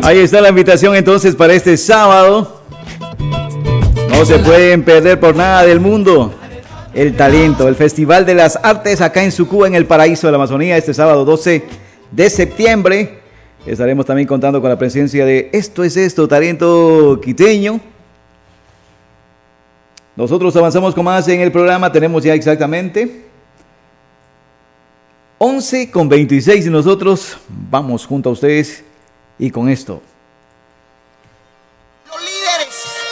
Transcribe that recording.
Ahí está la invitación entonces para este sábado. No se pueden perder por nada del mundo el talento, el Festival de las Artes acá en Sucúa, en el Paraíso de la Amazonía, este sábado 12 de septiembre. Estaremos también contando con la presencia de Esto es Esto, talento quiteño. Nosotros avanzamos con más en el programa, tenemos ya exactamente 11:26 y nosotros vamos junto a ustedes y con esto.